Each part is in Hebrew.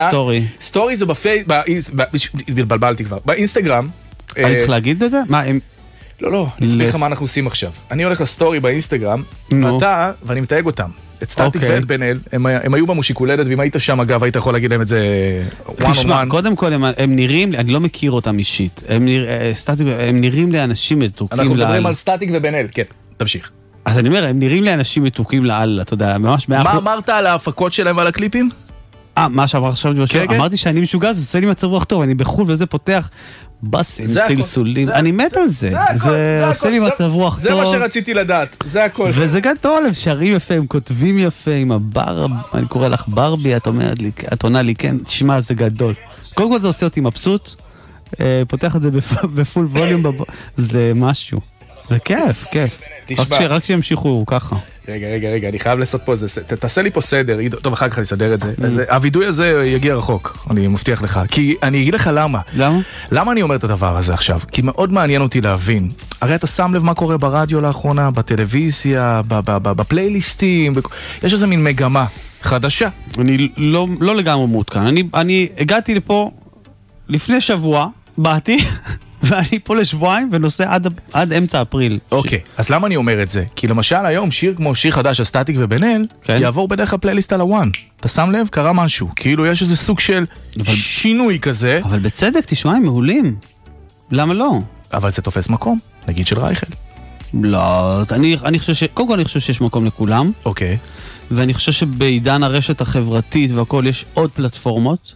סטורי. סטורי זה התבלבלתי כבר. באינסטגרם. אני צריך להגיד את זה? מה, הם... לא, אני אסביר לך מה אנחנו עושים עכשיו. אני הולך לסטורי באינסטגרם, ואני מתייג אותם. את סטטיק ואת בן אל, הם היו במושיקולדת, ואם היית שם אגב, היית יכול להגיד להם את זה one on one. תשמע, קודם כל הם נראים, אני לא מכיר אותם אישית, הם נראים לאנשים מתוקים לאל. אנחנו מדברים על סטטיק ובן אל, כן, תמשיך. אז אני אומר, הם נראים לאנשים מתוקים לאל, אתה יודע, ממש... מה אמרת על ההפקות שלהם ועל הקליפים? מה שאמרת עכשיו, אמרתי שאני משוגע, זה עושה לי מצב רוח טוב, אני בחול וזה פותח בסים, סלסולים, אני מת על זה, זה עושה לי מצב רוח טוב. זה מה שרציתי לדעת, זה הכל. וזה גדול, הם שרים יפה, הם כותבים יפה, עם הבר, אני קורא לך ברבי, את עונה לי, כן, תשמע, זה גדול. קודם כל זה עושה אותי מבסוט, פותח את זה בפול ווליום, זה משהו, זה כיף, כיף. רק שימשיכו ככה. רגע, אני חייב לעשות פה, תעשה לי פה סדר, טוב, אחר כך אני אסדר את זה. הווידוי הזה יגיע רחוק, אני מבטיח לך. כי אני אגיד לך למה. למה? למה אני אומר את הדבר הזה עכשיו? כי מאוד מעניין אותי להבין. הרי אתה שם לב מה קורה ברדיו לאחרונה, בטלוויזיה, בפלייליסטים, יש איזה מין מגמה חדשה. אני לא לגמרי מעודכן. אני הגעתי לפה לפני שבוע, באתי... ואני פה לשבועיים ונוסע עד אמצע אפריל. אוקיי, אז למה אני אומר את זה? כי למשל היום שיר כמו שיר חדש, הסטטיק ובן אל, יעבור בדרך הפלייליסט על הוואן. אתה שם לב? קרה משהו. כאילו יש איזה סוג של שינוי כזה. אבל בצדק, תשמע, הם מעולים. למה לא? אבל זה תופס מקום, נגיד של רייכל. לא, אני חושב קודם כל אני חושב שיש מקום לכולם. אוקיי. ואני חושב שבעידן הרשת החברתית והכל יש עוד פלטפורמות.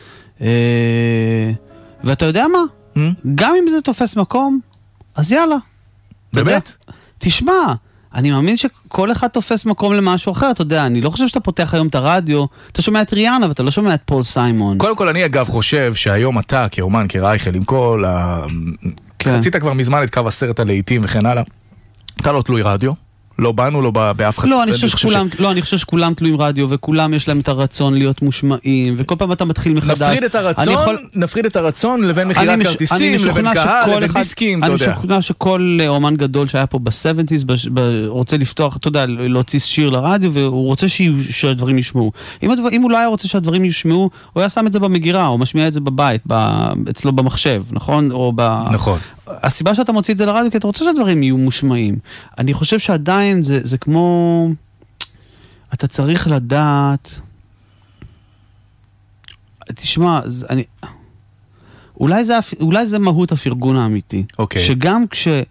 ואתה יודע מה? גם אם זה תופס מקום, אז יאללה. באמת? תשמע, אני מאמין שכל אחד תופס מקום למשהו אחר, אתה יודע, אני לא חושב שאתה פותח היום את הרדיו, אתה שומע את ריאנה ואתה לא שומע את פול סיימון. קודם כל אני אגב חושב שהיום אתה כאומן, כרייכל, עם כל חצית כבר מזמן את קו 10 הלהיטים וכן הלאה, אתה לא תלוי רדיו. לא באנו, לא באף אחד. לא, אני חושב שכולם תלויים רדיו, וכולם יש להם את הרצון להיות מושמעים, וכל פעם אתה מתחיל מחדש. נפריד את הרצון לבין מחירת כרטיסים, לבין קהל, לבין דיסקים, אתה יודע. אני משוכנע שכל אומן גדול שהיה פה ב-70s, רוצה לפתוח, אתה יודע, להוציא שיר לרדיו, והוא רוצה שהדברים ישמעו. אם הוא לא היה רוצה שהדברים ישמעו, הוא היה שם את זה במגירה, או משמיע את זה בבית, אצלו במחשב, נכון? נכון. הסיבה שאתה מוציא את זה לרדיו, כי אתה רוצה שהדברים יהיו מושמעים. אני חושב שעדיין זה כמו... אתה צריך לדעת... תשמע, אולי זה מהות הפרגון האמיתי. אוקיי. שגם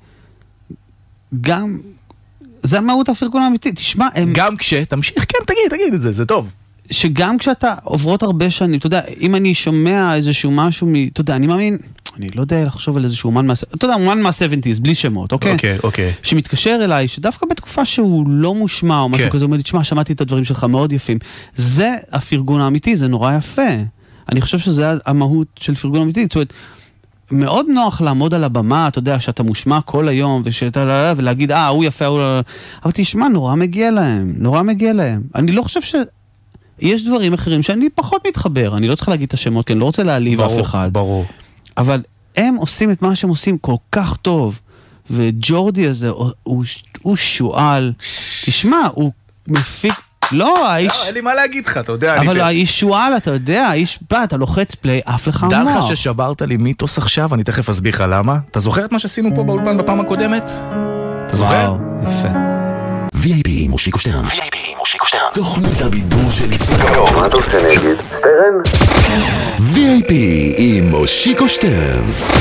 זה מהות הפרגון האמיתי. תשמע, גם תמשיך, כן, תגיד את זה, זה טוב. שגם כשאתה עוברות הרבה שנים, אתה יודע, אם אני שומע איזשהו משהו אתה יודע, אני מאמין... אני לא יודע לחשוב על איזשהו אומן אתה יודע, אומן מה-70s, בלי שמות, אוקיי? אוקיי. שמתקשר אליי, שדווקא בתקופה שהוא לא מושמע, או משהו כזה, הוא אומר לי, תשמע, שמעתי את הדברים שלך מאוד יפים. זה הפרגון האמיתי, זה נורא יפה. אני חושב שזה המהות של פרגון אמיתי. זאת אומרת, מאוד נוח לעמוד על הבמה, אתה יודע, שאתה מושמע כל היום, ולהגיד, הוא יפה, אבל תשמע, נורא מגיע להם. אני לא חושב יש דברים אחרים שאני פחות מתחבר, אני לא צריך להגיד את השמות, כי אני לא רוצה להעליב אף אחד. ברור. אבל הם עושים את מה שהם עושים כל כך טוב, וג'ורדי הזה הוא שואל, תשמע, הוא מפיק, לא, האיש... לא, אין לי מה להגיד לך, אתה יודע. אבל האיש שואל, אתה יודע, האיש בא, אתה לוחץ פליי, אף לך דע אמר. לך ששברת לי מיתוס עכשיו, אני תכף אסביר לך למה. אתה זוכר את מה שעשינו פה באולפן בפעם הקודמת? אתה זוכר? יפה. VIP עם מושיקו שטרן. תוכנית הבידור של ישראל. מה אתה עושה נגיד? סטרן? VIP עם מושיקו שטרן.